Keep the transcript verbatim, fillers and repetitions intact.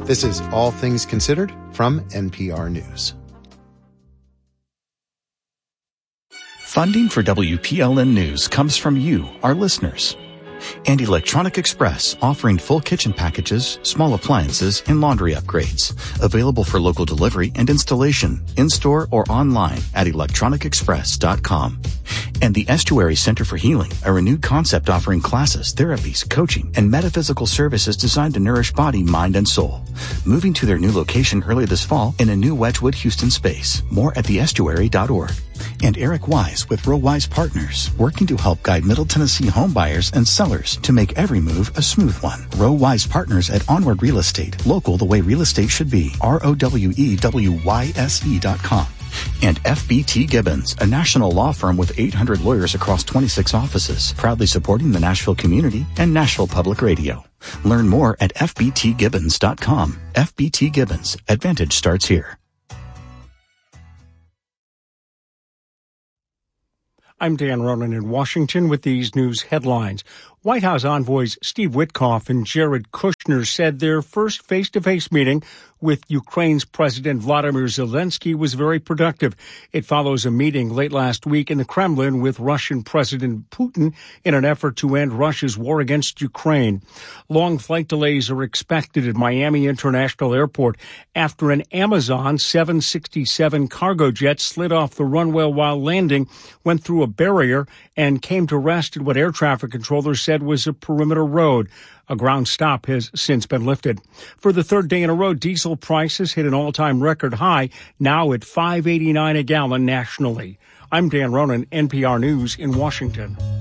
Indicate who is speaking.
Speaker 1: This is All Things Considered from N P R News.
Speaker 2: Funding for W P L N News comes from you, our listeners. And Electronic Express, offering full kitchen packages, small appliances, and laundry upgrades. Available for local delivery and installation, in-store or online at electronic express dot com. And the Estuary Center for Healing, a renewed concept offering classes, therapies, coaching, and metaphysical services designed to nourish body, mind, and soul. Moving to their new location early this fall in a new Wedgwood, Houston space. More at the estuary dot org. And Eric Wise with Row Wise Partners, working to help guide Middle Tennessee homebuyers and sellers to make every move a smooth one. Row Wise Partners at Onward Real Estate, local the way real estate should be. R O W E W Y S E dot com. And F B T Gibbons, a national law firm with eight hundred lawyers across twenty-six offices, proudly supporting the Nashville community and Nashville Public Radio. Learn more at F B T Gibbons dot com. F B T Gibbons. Advantage starts here.
Speaker 3: I'm Dan Ronan in Washington with these news headlines. White House envoys Steve Witkoff and Jared Kushner said their first face-to-face meeting with Ukraine's President Vladimir Zelensky was very productive. It follows a meeting late last week in the Kremlin with Russian President Putin in an effort to end Russia's war against Ukraine. Long flight delays are expected at Miami International Airport after an Amazon seven sixty-seven cargo jet slid off the runway while landing, went through a barrier, and came to rest at what air traffic controllers said was a perimeter road. A ground stop has since been lifted. For the third day in a row, diesel prices hit an all-time record high, now at five eighty-nine a gallon nationally. I'm Dan Ronan, N P R News in Washington.